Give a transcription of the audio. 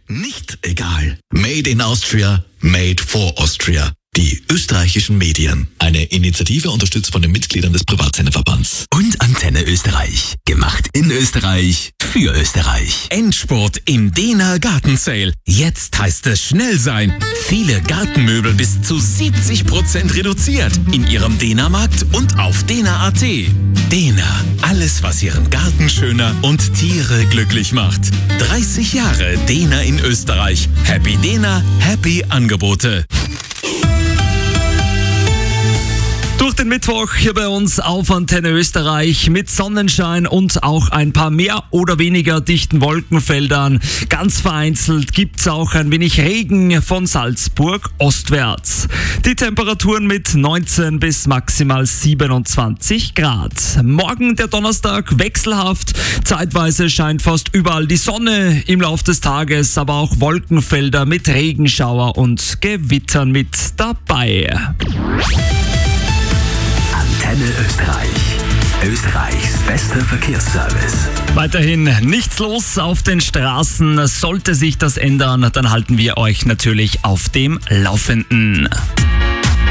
Nicht egal. Made in Austria, made for Austria. Die österreichischen Medien. Eine Initiative unterstützt von den Mitgliedern des Privatsenderverbands. Und Antenne Österreich. Gemacht in Österreich, für Österreich. Endspurt im Dena Garten Sale. Jetzt heißt es schnell sein. Viele Gartenmöbel bis zu 70% reduziert. In Ihrem Dena-Markt und auf dena.at. Dena. Alles, was Ihren Garten schöner und Tiere glücklich macht. 30 Jahre Dena in Österreich. Happy Dena, happy Angebote. Durch den Mittwoch hier bei uns auf Antenne Österreich mit Sonnenschein und auch ein paar mehr oder weniger dichten Wolkenfeldern. Ganz vereinzelt gibt's auch ein wenig Regen von Salzburg ostwärts. Die Temperaturen mit 19 bis maximal 27 Grad. Morgen der Donnerstag wechselhaft. Zeitweise scheint fast überall die Sonne im Lauf des Tages, aber auch Wolkenfelder mit Regenschauer und Gewittern mit dabei. Antenne Österreich. Österreichs bester Verkehrsservice. Weiterhin nichts los auf den Straßen. Sollte sich das ändern, dann halten wir euch natürlich auf dem Laufenden.